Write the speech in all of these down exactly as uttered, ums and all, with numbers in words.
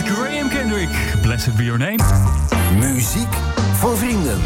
Graham Kendrick, Blessed Be Your Name. Muziek voor vrienden.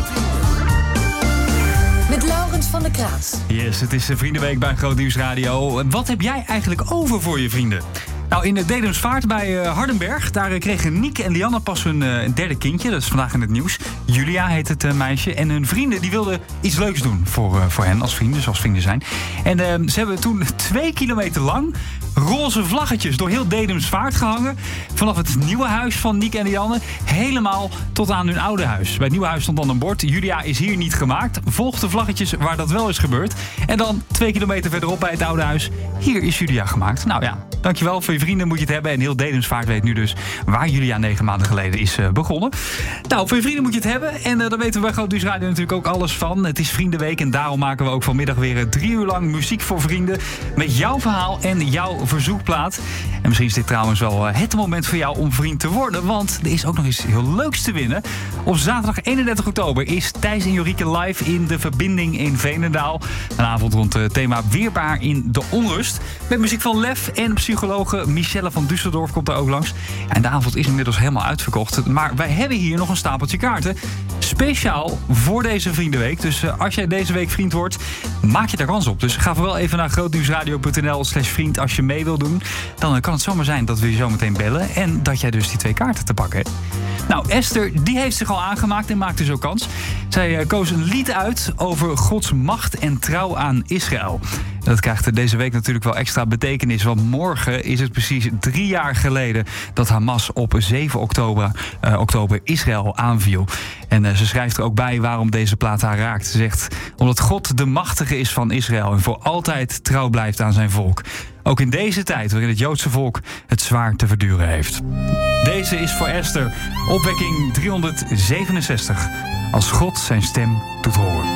Met Laurens van der Kraats. Yes, het is Vriendenweek bij Groot Nieuws Radio. Wat heb jij eigenlijk over voor je vrienden? Nou, in de Dedemsvaart bij uh, Hardenberg, daar uh, kregen Niek en Lianne pas hun uh, derde kindje. Dat is vandaag in het nieuws. Julia heet het uh, meisje. En hun vrienden die wilden iets leuks doen voor, uh, voor hen als vrienden, zoals vrienden zijn. En uh, ze hebben toen twee kilometer lang roze vlaggetjes door heel Dedemsvaart gehangen. Vanaf het nieuwe huis van Niek en Lianne helemaal tot aan hun oude huis. Bij het nieuwe huis stond dan een bord. Julia is hier niet gemaakt. Volg de vlaggetjes waar dat wel is gebeurd. En dan twee kilometer verderop bij het oude huis. Hier is Julia gemaakt. Nou ja, dankjewel voor je vrienden moet je het hebben. En heel Dedemsvaart weet nu dus waar Julia negen maanden geleden is uh, begonnen. Nou, voor je vrienden moet je het hebben. En uh, daar weten we bij Groot Nieuws Radio natuurlijk ook alles van. Het is Vriendenweek en daarom maken we ook vanmiddag weer uh, drie uur lang muziek voor vrienden. Met jouw verhaal en jouw verzoekplaat. En misschien is dit trouwens wel uh, het moment voor jou om vriend te worden. Want er is ook nog iets heel leuks te winnen. Op zaterdag eenendertig oktober is Thijs en Jorike live in De Verbinding in Veenendaal. Een avond rond het thema Weerbaar in de onrust. Met muziek van Lef en psychologe Michelle van Düsseldorf komt daar ook langs. Ja, en de avond is inmiddels helemaal uitverkocht. Maar wij hebben hier nog een stapeltje kaarten. Speciaal voor deze Vriendenweek. Dus uh, als jij deze week vriend wordt, maak je daar kans op. Dus ga vooral even naar grootnieuwsradio.nl slash vriend als je mee wil doen. Dan uh, kan het zomaar zijn dat we je zo meteen bellen. En dat jij dus die twee kaarten te pakken hebt. Nou, Esther, die heeft zich al aangemaakt en maakt dus ook kans. Zij uh, koos een lied uit over Gods macht en trouw aan Israël. Dat krijgt deze week natuurlijk wel extra betekenis. Want morgen is het precies drie jaar geleden dat Hamas op zeven oktober, uh, oktober Israël aanviel. En uh, ze schrijft er ook bij waarom deze plaat haar raakt. Ze zegt, omdat God de machtige is van Israël en voor altijd trouw blijft aan zijn volk. Ook in deze tijd waarin het Joodse volk het zwaar te verduren heeft. Deze is voor Esther, opwekking driehonderdzevenenzestig. Als God zijn stem doet horen.